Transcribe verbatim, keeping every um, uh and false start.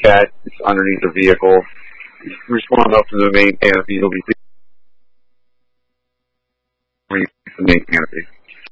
cat is underneath the vehicle. We just want to know from the main canopy. You'll be seeing the main canopy.